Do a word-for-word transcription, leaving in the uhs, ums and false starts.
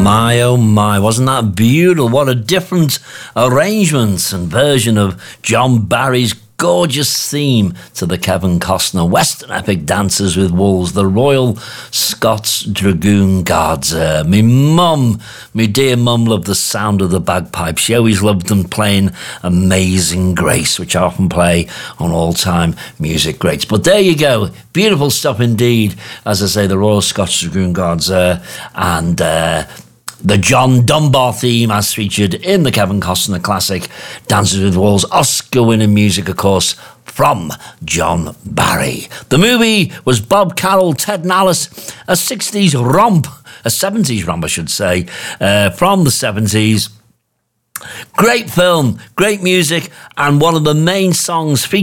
My, oh my, wasn't that beautiful? What a different arrangement and version of John Barry's gorgeous theme to the Kevin Costner Western epic Dances with Wolves, the Royal Scots Dragoon Guards. Uh, me mum, me dear mum, loved the sound of the bagpipes. She always loved them playing Amazing Grace, which I often play on all-time music greats. But there you go, beautiful stuff indeed. As I say, the Royal Scots Dragoon Guards uh, and... Uh, The John Dunbar theme as featured in the Kevin Costner classic Dances with Wolves, Oscar-winning music, of course, from John Barry. The movie was Bob Carroll, Ted and Alice, a sixties romp, a seventies romp, I should say, uh, from the seventies. Great film, great music, and one of the main songs featured